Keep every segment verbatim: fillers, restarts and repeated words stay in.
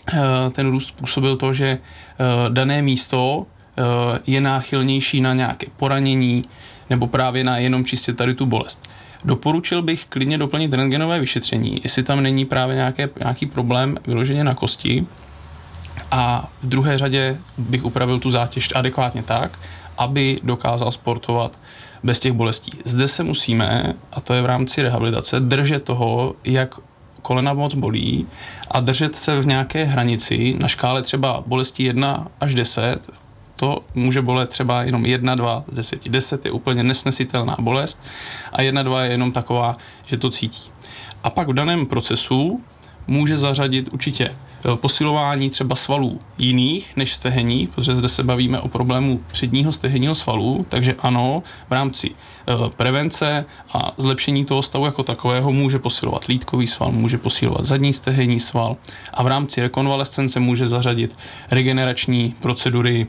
ten růst způsobil to, že dané místo je náchylnější na nějaké poranění nebo právě na jenom čistě tady tu bolest. Doporučil bych klidně doplnit rentgenové vyšetření, jestli tam není právě nějaké, nějaký problém vyloženě na kosti, a v druhé řadě bych upravil tu zátěž adekvátně tak, aby dokázal sportovat bez těch bolestí. Zde se musíme, a to je v rámci rehabilitace, držet toho, jak kolena moc bolí a držet se v nějaké hranici na škále třeba bolesti jedna až deset. To může bolet třeba jenom jedna, dva z deseti. deset je úplně nesnesitelná bolest a jedna, dva je jenom taková, že to cítí. A pak v daném procesu může zařadit určitě posilování třeba svalů jiných než stehenních, protože zde se bavíme o problému předního stehenního svalu, takže ano, v rámci prevence a zlepšení toho stavu jako takového může posilovat lýtkový sval, může posilovat zadní stehenní sval a v rámci rekonvalescence může zařadit regenerační procedury,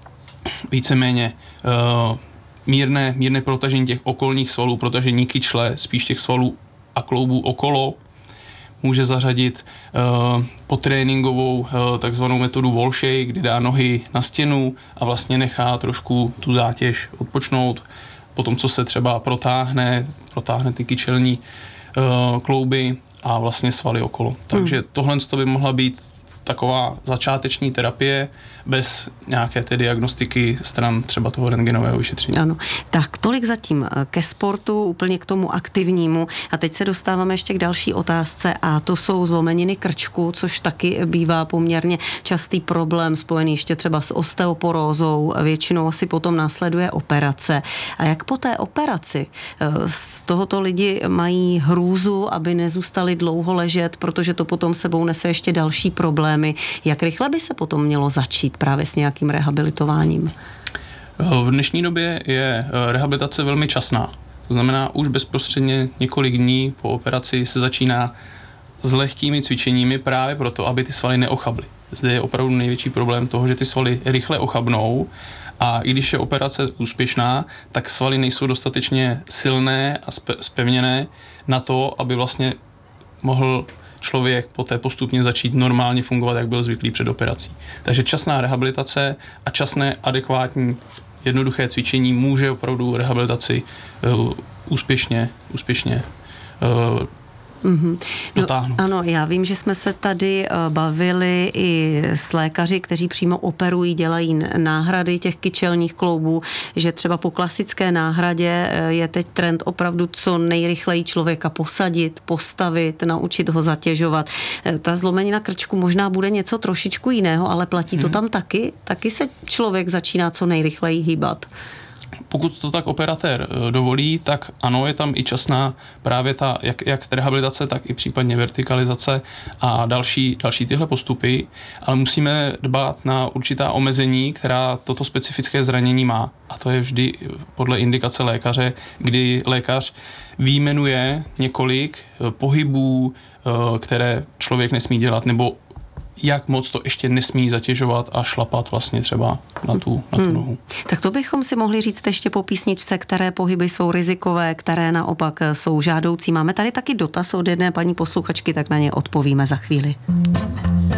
víceméně uh, mírné, mírné protažení těch okolních svalů, protažení kyčle, spíš těch svalů a kloubů okolo. Může zařadit uh, potréninkovou uh, takzvanou metodu wall shake, kdy dá nohy na stěnu a vlastně nechá trošku tu zátěž odpočnout. Potom, co se třeba protáhne, protáhne ty kyčelní uh, klouby a vlastně svaly okolo. Takže hmm. tohle by mohla být taková začáteční terapie bez nějaké té diagnostiky stran třeba toho rentgenového vyšetření. Ano, tak tolik zatím ke sportu, úplně k tomu aktivnímu. A teď se dostáváme ještě k další otázce a to jsou zlomeniny krčku, což taky bývá poměrně častý problém spojený ještě třeba s osteoporózou. Většinou asi potom následuje operace. A jak po té operaci z tohoto lidi mají hrůzu, aby nezůstali dlouho ležet, protože to potom sebou nese ještě další problém. Jak rychle by se potom mělo začít právě s nějakým rehabilitováním? V dnešní době je rehabilitace velmi časná. To znamená, už bezprostředně několik dní po operaci se začíná s lehkými cvičeními právě proto, aby ty svaly neochably. Zde je opravdu největší problém toho, že ty svaly rychle ochabnou a i když je operace úspěšná, tak svaly nejsou dostatečně silné a spevněné na to, aby vlastně mohl člověk poté postupně začít normálně fungovat, jak byl zvyklý před operací. Takže časná rehabilitace a časné adekvátní jednoduché cvičení může opravdu rehabilitaci uh, úspěšně, úspěšně uh, Mm-hmm. dotáhnout. No, ano, já vím, že jsme se tady uh, bavili i s lékaři, kteří přímo operují, dělají náhrady těch kyčelních kloubů, že třeba po klasické náhradě uh, je teď trend opravdu co nejrychleji člověka posadit, postavit, naučit ho zatěžovat. Uh, ta zlomenina krčku možná bude něco trošičku jiného, ale platí hmm. to tam taky? Taky se člověk začíná co nejrychleji hýbat. Pokud to tak operatér dovolí, tak ano, je tam i časná právě ta, jak, jak rehabilitace, tak i případně vertikalizace a další, další tyhle postupy, ale musíme dbát na určitá omezení, která toto specifické zranění má. A to je vždy podle indikace lékaře, kdy lékař vyjmenuje několik pohybů, které člověk nesmí dělat, nebo jak moc to ještě nesmí zatěžovat a šlapat vlastně třeba na tu, na tu hmm. nohu. Tak to bychom si mohli říct ještě po písničce, které pohyby jsou rizikové, které naopak jsou žádoucí. Máme tady taky dotaz od jedné paní posluchačky, tak na ně odpovíme za chvíli.